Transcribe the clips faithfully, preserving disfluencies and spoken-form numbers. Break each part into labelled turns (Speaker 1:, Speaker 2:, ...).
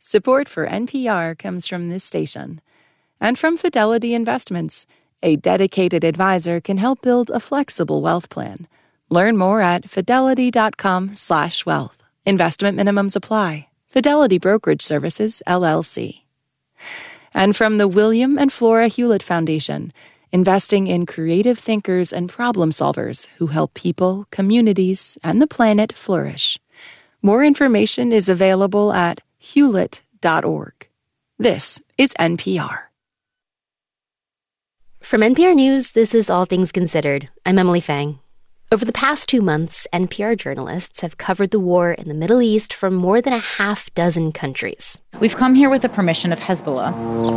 Speaker 1: Support for N P R comes from this station and from Fidelity Investments. A dedicated advisor can help build a flexible wealth plan. Learn more at fidelity.com slash wealth. Investment minimums apply. Fidelity Brokerage Services, L L C. And from the William and Flora Hewlett Foundation, investing in creative thinkers and problem solvers who help people, communities, and the planet flourish. More information is available at hewlett dot org. This is N P R.
Speaker 2: From N P R News, this is All Things Considered. I'm Emily Fang. Over the past two months, N P R journalists have covered the war in the Middle East from more than a half dozen countries.
Speaker 3: We've come here with the permission of Hezbollah.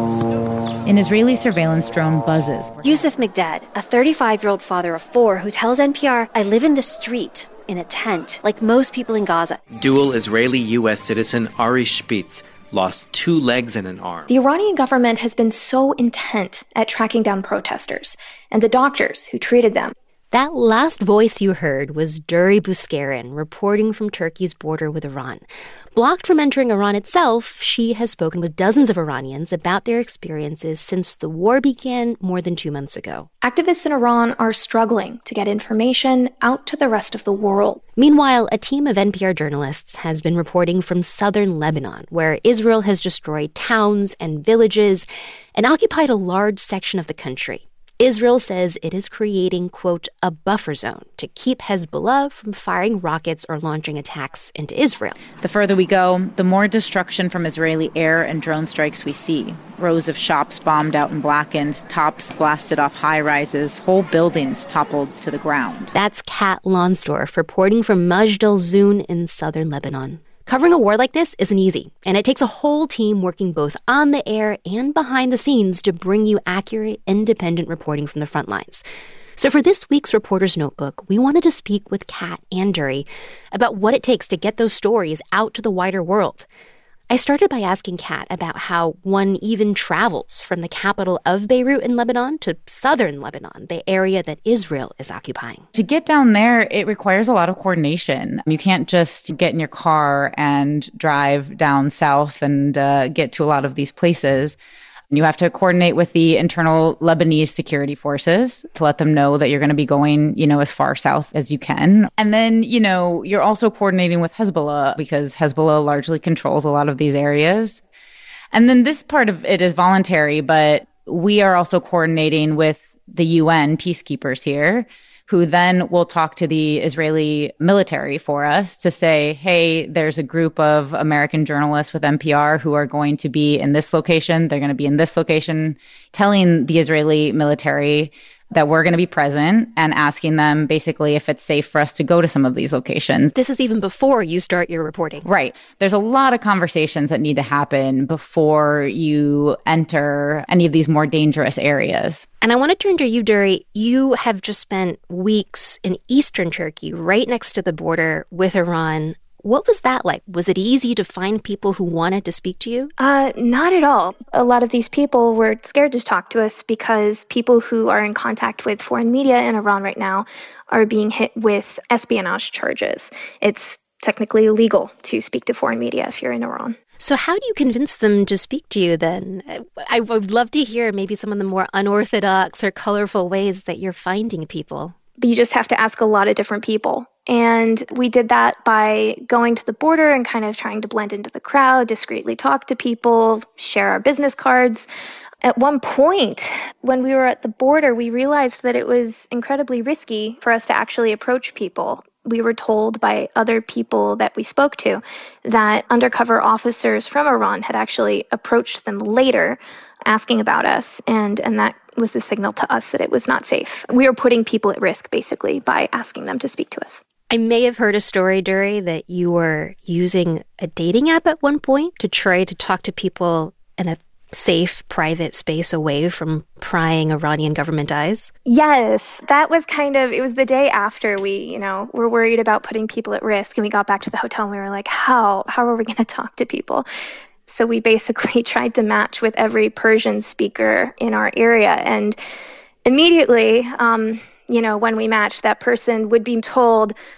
Speaker 3: An Israeli surveillance drone buzzes.
Speaker 4: Yusuf Migdad, a thirty-five-year-old father of four who tells N P R, I live in the street, in a tent, like most people in Gaza.
Speaker 5: Dual Israeli-U S citizen Ari Spitz lost two legs and an arm.
Speaker 6: The Iranian government has been so intent at tracking down protesters and the doctors who treated them.
Speaker 2: That last voice you heard was Duri Buskarin, reporting from Turkey's border with Iran. Blocked from entering Iran itself, she has spoken with dozens of Iranians about their experiences since the war began more than two months ago.
Speaker 6: Activists in Iran are struggling to get information out to the rest of the world.
Speaker 2: Meanwhile, a team of N P R journalists has been reporting from southern Lebanon, where Israel has destroyed towns and villages and occupied a large section of the country. Israel says it is creating, quote, a buffer zone to keep Hezbollah from firing rockets or launching attacks into Israel.
Speaker 3: The further we go, the more destruction from Israeli air and drone strikes we see. Rows of shops bombed out and blackened, tops blasted off high-rises, whole buildings toppled to the ground.
Speaker 2: That's Kat Lonsdorf reporting from Majd al-Zoun in southern Lebanon. Covering a war like this isn't easy, and it takes a whole team working both on the air and behind the scenes to bring you accurate, independent reporting from the front lines. So for this week's Reporter's Notebook, we wanted to speak with Kat and Duri about what it takes to get those stories out to the wider world. I started by asking Kat about how one even travels from the capital of Beirut in Lebanon to southern Lebanon, the area that Israel is occupying.
Speaker 3: To get down there, it requires a lot of coordination. You can't just get in your car and drive down south and uh, get to a lot of these places. You have to coordinate with the internal Lebanese security forces to let them know that you're going to be going, you know, as far south as you can. And then, you know, you're also coordinating with Hezbollah because Hezbollah largely controls a lot of these areas. And then this part of it is voluntary, but we are also coordinating with the U N peacekeepers here, who then will talk to the Israeli military for us to say, hey, there's a group of American journalists with N P R who are going to be in this location. They're going to be in this location, telling the Israeli military that we're going to be present and asking them basically if it's safe for us to go to some of these locations.
Speaker 2: This is even before you start your reporting.
Speaker 3: Right. There's a lot of conversations that need to happen before you enter any of these more dangerous areas.
Speaker 2: And I want to turn to you, Duri. You have just spent weeks in eastern Turkey, right next to the border with Iran. What was that like? Was it easy to find people who wanted to speak to you?
Speaker 6: Uh, not at all. A lot of these people were scared to talk to us because people who are in contact with foreign media in Iran right now are being hit with espionage charges. It's technically illegal to speak to foreign media if you're in Iran.
Speaker 2: So how do you convince them to speak to you then? I would love to hear maybe some of the more unorthodox or colorful ways that you're finding people.
Speaker 6: But you just have to ask a lot of different people. And we did that by going to the border and kind of trying to blend into the crowd, discreetly talk to people, share our business cards. At one point, when we were at the border, we realized that it was incredibly risky for us to actually approach people. We were told by other people that we spoke to that undercover officers from Iran had actually approached them later asking about us, and, and that was the signal to us that it was not safe. We were putting people at risk, basically, by asking them to speak to us.
Speaker 2: I may have heard a story, Duri, that you were using a dating app at one point to try to talk to people in a safe, private space away from prying Iranian government eyes?
Speaker 6: Yes, that was kind of, it was the day after we, you know, were worried about putting people at risk, and we got back to the hotel and we were like, how, how are we going to talk to people? So we basically tried to match with every Persian speaker in our area, and immediately, um, you know, when we matched, that person would be told,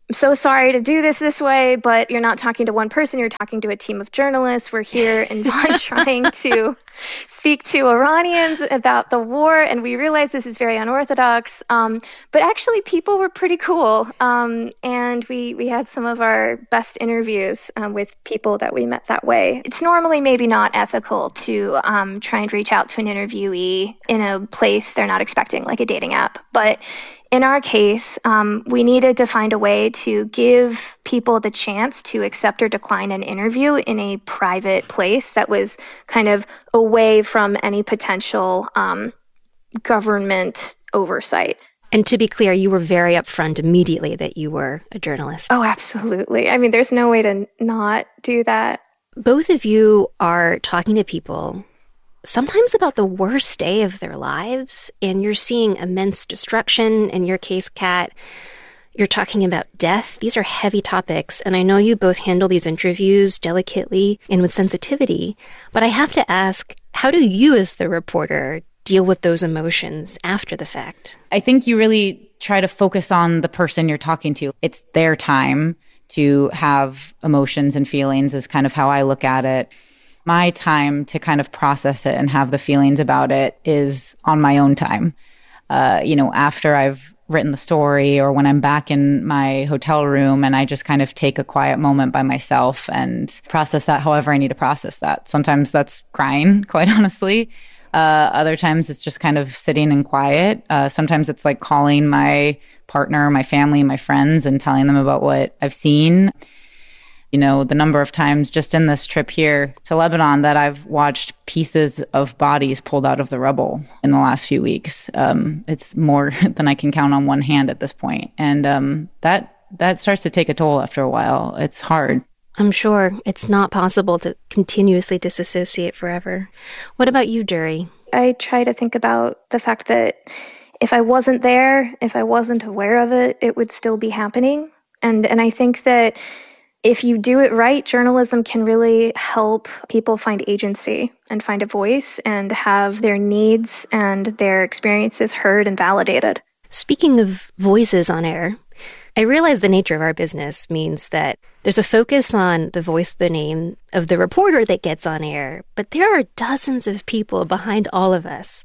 Speaker 6: I'm so sorry to do this this way, but you're not talking to one person, you're talking to a team of journalists. We're here in Bonn trying to speak to Iranians about the war, and we realize this is very unorthodox. Um, but actually, people were pretty cool, um, and we, we had some of our best interviews um, with people that we met that way. It's normally maybe not ethical to um, try and reach out to an interviewee in a place they're not expecting, like a dating app. But in our case, um, we needed to find a way to give people the chance to accept or decline an interview in a private place that was kind of away from any potential um, government oversight.
Speaker 2: And to be clear, you were very upfront immediately that you were a journalist.
Speaker 6: Oh, absolutely. I mean, there's no way to not do that.
Speaker 2: Both of you are talking to people sometimes about the worst day of their lives, and you're seeing immense destruction. In your case, Kat, you're talking about death. These are heavy topics, and I know you both handle these interviews delicately and with sensitivity, but I have to ask, how do you as the reporter deal with those emotions after the fact?
Speaker 3: I think you really try to focus on the person you're talking to. It's their time to have emotions and feelings is kind of how I look at it. My time to kind of process it and have the feelings about it is on my own time. Uh, you know, after I've written the story or when I'm back in my hotel room and I just kind of take a quiet moment by myself and process that however I need to process that. Sometimes that's crying, quite honestly. Uh, other times it's just kind of sitting in quiet. Uh, sometimes it's like calling my partner, my family, my friends and telling them about what I've seen. You know, the number of times just in this trip here to Lebanon that I've watched pieces of bodies pulled out of the rubble in the last few weeks. Um, it's more than I can count on one hand at this point. And um, that that starts to take a toll after a while. It's hard.
Speaker 2: I'm sure it's not possible to continuously disassociate forever. What about you, Dury?
Speaker 6: I try to think about the fact that if I wasn't there, if I wasn't aware of it, it would still be happening. And and I think that if you do it right, journalism can really help people find agency and find a voice and have their needs and their experiences heard and validated.
Speaker 2: Speaking of voices on air, I realize the nature of our business means that there's a focus on the voice, the name of the reporter that gets on air, but there are dozens of people behind all of us.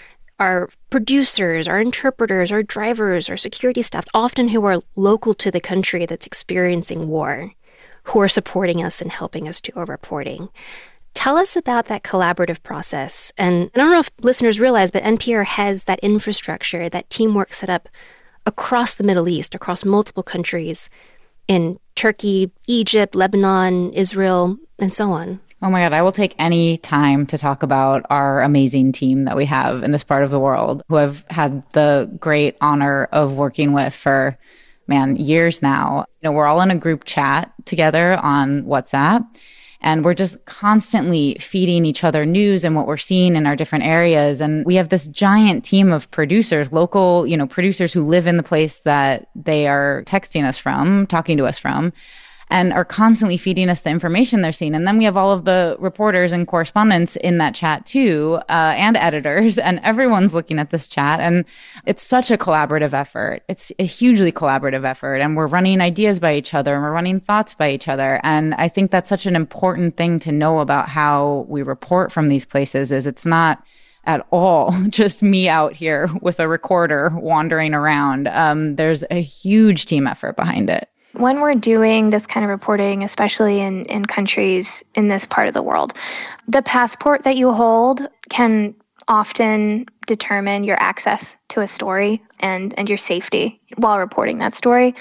Speaker 2: Our producers, our interpreters, our drivers, our security staff, often who are local to the country that's experiencing war, who are supporting us and helping us do our reporting. Tell us about that collaborative process. And I don't know if listeners realize, but N P R has that infrastructure, that teamwork set up across the Middle East, across multiple countries in Turkey, Egypt, Lebanon, Israel, and so on.
Speaker 3: Oh my God, I will take any time to talk about our amazing team that we have in this part of the world, who I've had the great honor of working with for man, years now. You know, we're all in a group chat together on WhatsApp, and we're just constantly feeding each other news and what we're seeing in our different areas. And we have this giant team of producers, local, you know, producers who live in the place that they are texting us from, talking to us from, and are constantly feeding us the information they're seeing. And then we have all of the reporters and correspondents in that chat too, uh, and editors, and everyone's looking at this chat. And it's such a collaborative effort. It's a hugely collaborative effort. And we're running ideas by each other and we're running thoughts by each other. And I think that's such an important thing to know about how we report from these places is it's not at all just me out here with a recorder wandering around. Um, there's a huge team effort behind it.
Speaker 6: When we're doing this kind of reporting, especially in, in countries in this part of the world, the passport that you hold can often determine your access to a story and, and your safety while reporting that story.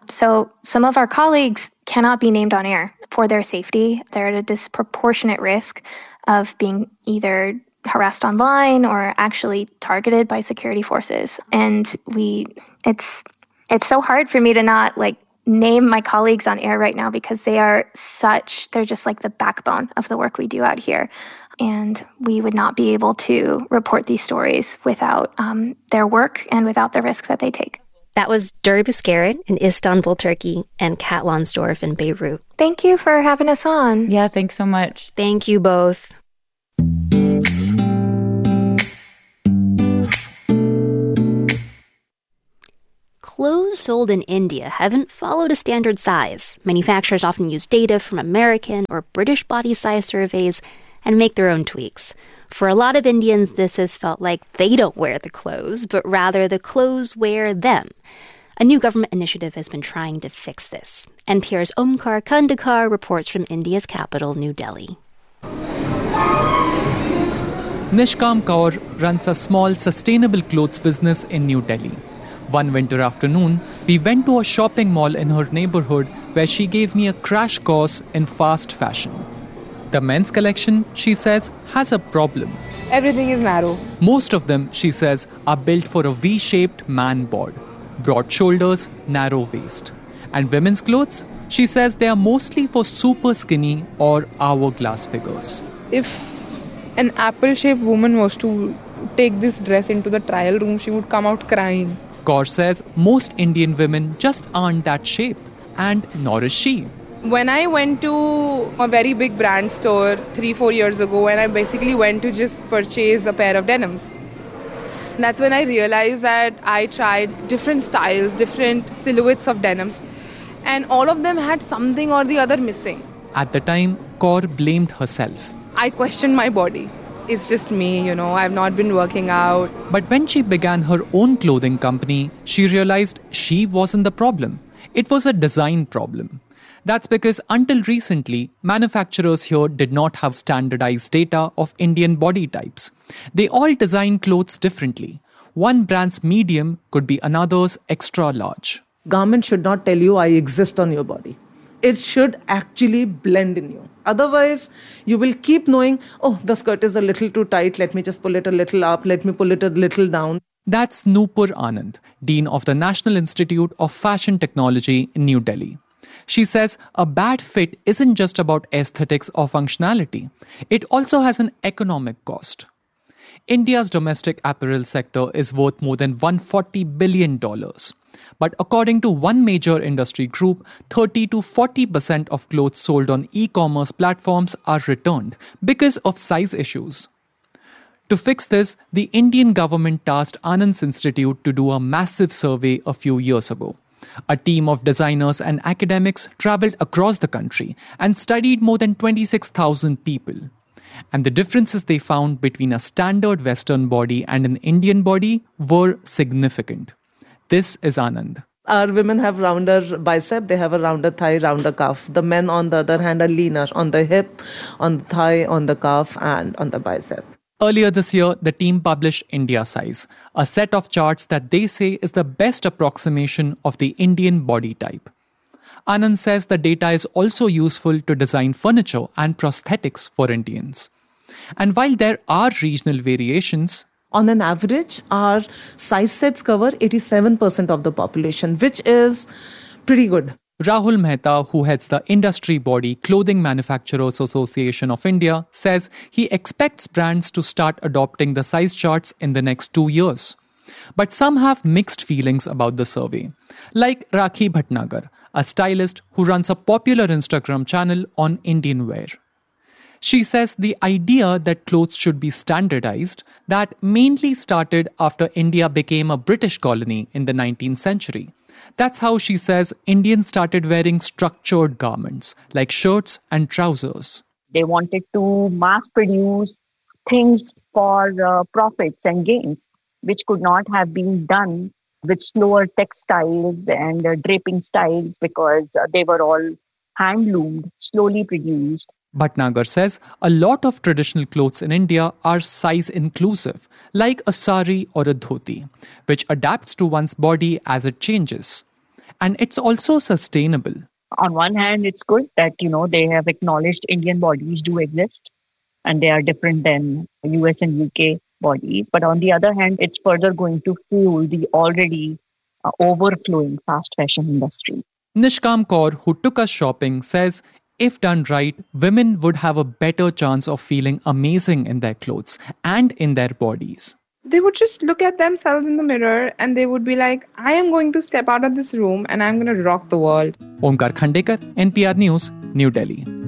Speaker 6: So some of our colleagues cannot be named on air for their safety. They're at a disproportionate risk of being either harassed online or actually targeted by security forces. And we, it's, it's so hard for me to not like name my colleagues on air right now because they are such, they're just like the backbone of the work we do out here. And we would not be able to report these stories without um, their work and without the risk that they take.
Speaker 2: That was Dury Bozkeret in Istanbul, Turkey, and Kat Lonsdorf in Beirut.
Speaker 6: Thank you for having us on.
Speaker 3: Yeah, thanks so much.
Speaker 2: Thank you both. Close sold in India haven't followed a standard size. Manufacturers often use data from American or British body size surveys and make their own tweaks. For a lot of Indians, this has felt like they don't wear the clothes, but rather the clothes wear them. A new government initiative has been trying to fix this. N P R's Omkar Khandekar reports from India's capital, New Delhi.
Speaker 7: Nishkam Kaur runs a small sustainable clothes business in New Delhi. One winter afternoon, we went to a shopping mall in her neighborhood where she gave me a crash course in fast fashion. The men's collection, she says, has a problem.
Speaker 8: Everything is narrow.
Speaker 7: Most of them, she says, are built for a V-shaped man bod. Broad shoulders, narrow waist. And women's clothes, she says they are mostly for super skinny or hourglass figures.
Speaker 8: If an apple-shaped woman was to take this dress into the trial room, she would come out crying.
Speaker 7: Kaur says most Indian women just aren't that shape, and nor is she.
Speaker 8: When I went to a very big brand store three, four years ago, and I basically went to just purchase a pair of denims, that's when I realized that I tried different styles, different silhouettes of denims, and all of them had something or the other missing.
Speaker 7: At the time, Kaur blamed herself.
Speaker 8: I questioned my body. It's just me, you know, I've not been working out.
Speaker 7: But when she began her own clothing company, she realized she wasn't the problem. It was a design problem. That's because until recently, manufacturers here did not have standardized data of Indian body types. They all design clothes differently. One brand's medium could be another's extra large.
Speaker 9: Garment should not tell you I exist on your body. It should actually blend in you. Otherwise, you will keep knowing, oh, the skirt is a little too tight. Let me just pull it a little up. Let me pull it a little down.
Speaker 7: That's Nupur Anand, Dean of the National Institute of Fashion Technology in New Delhi. She says a bad fit isn't just about aesthetics or functionality. It also has an economic cost. India's domestic apparel sector is worth more than one hundred forty billion dollars. But according to one major industry group, thirty to forty percent of clothes sold on e-commerce platforms are returned because of size issues. To fix this, the Indian government tasked Anand's Institute to do a massive survey a few years ago. A team of designers and academics traveled across the country and studied more than twenty-six thousand people. And the differences they found between a standard Western body and an Indian body were significant. This is Anand.
Speaker 9: Our women have rounder bicep, they have a rounder thigh, rounder calf. The men, on the other hand, are leaner on the hip, on the thigh, on the calf, and on the bicep.
Speaker 7: Earlier this year, the team published India Size, a set of charts that they say is the best approximation of the Indian body type. Anand says the data is also useful to design furniture and prosthetics for Indians. And while there are regional variations,
Speaker 9: on an average, our size sets cover eighty-seven percent of the population, which is pretty good.
Speaker 7: Rahul Mehta, who heads the industry body Clothing Manufacturers Association of India, says he expects brands to start adopting the size charts in the next two years. But some have mixed feelings about the survey, like Rakhi Bhatnagar, a stylist who runs a popular Instagram channel on Indian wear. She says the idea that clothes should be standardized, that mainly started after India became a British colony in the nineteenth century. That's how she says Indians started wearing structured garments like shirts and trousers.
Speaker 10: They wanted to mass produce things for uh, profits and gains, which could not have been done with slower textiles and uh, draping styles because uh, they were all hand-loomed, slowly produced.
Speaker 7: Bhatnagar says a lot of traditional clothes in India are size inclusive, like a sari or a dhoti, which adapts to one's body as it changes. And it's also sustainable.
Speaker 10: On one hand, it's good that, you know, they have acknowledged Indian bodies do exist and they are different than U S and U K bodies. But on the other hand, it's further going to fuel the already uh, overflowing fast fashion industry.
Speaker 7: Nishkam Kaur, who took us shopping, says if done right, women would have a better chance of feeling amazing in their clothes and in their bodies.
Speaker 8: They would just look at themselves in the mirror and they would be like, I am going to step out of this room and I'm going to rock the world.
Speaker 7: Omkar Khandekar, N P R News, New Delhi.